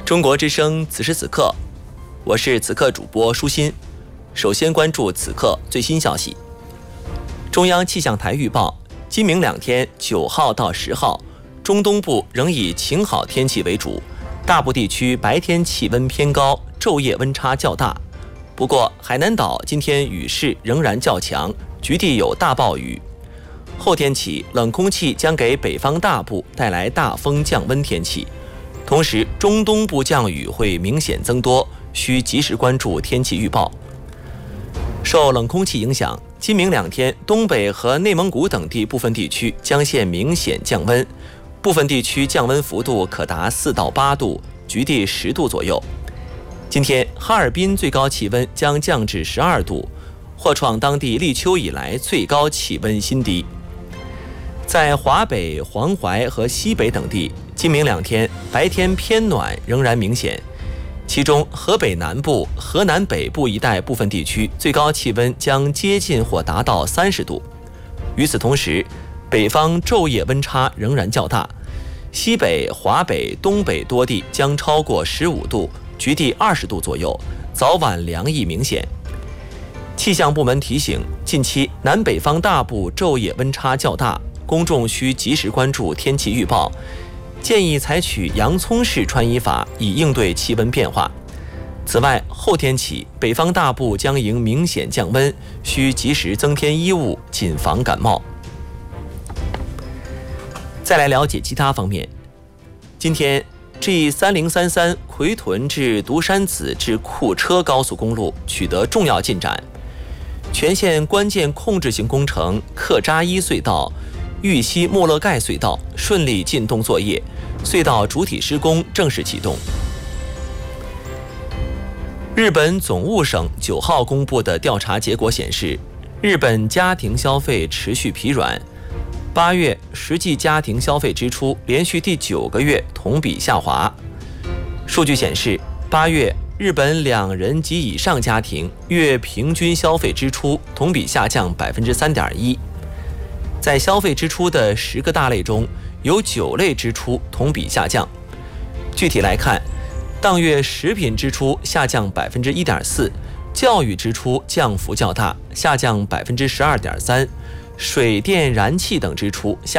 中国之声此时此刻，我是此刻主播舒心。首先关注此刻最新消息。中央气象台预报，今明2天9号到10号，中东部仍以晴好天气为主，大部地区白天气温偏高，昼夜温差较大。不过海南岛今天雨势仍然较强，局地有大暴雨。后天起，冷空气将给北方大部带来大风降温天气，同时中东部降雨会明显增多，需及时关注天气预报。受冷空气影响，今明2天东北和内蒙古等地部分地区将现明显降温，部分地区降温幅度可达4到8度，局地10度左右。今天哈尔滨最高气温将降至12度，或创当地立秋以来最高气温新低。在华北、黄淮和西北等地，今明2天白天偏暖仍然明显，其中河北南部、河南北部一带部分地区最高气温将接近或达到30度。与此同时，北方昼夜温差仍然较大，西北、华北、东北多地将超过15度，局地20度左右，早晚凉意明显。气象部门提醒，近期南北方大部昼夜温差较大，公众需及时关注天气预报，建议采取洋葱式穿衣法以应对气温变化。此外，后天起北方大部将迎明显降温，需及时增添衣物，谨防感冒。再来了解其他方面。今天 G3033 奎屯至独山子至库车高速公路取得重要进展，全线关键控制性工程克扎伊隧道、玉溪莫勒盖隧道顺利进洞作业，隧道主体施工正式启动。日本总务省9号公布的调查结果显示，日本家庭消费持续疲软，8月实际家庭消费支出连续第9个月同比下滑。数据显示，8月日本2人及以上家庭月平均消费支出同比下降 3.1%。在消费支出的10个大类中，有9类支出同比下降。具体来看，当月食品支出下降 1.4%， 教育支出降幅较大，下降 12.3%， 水电燃气等支出下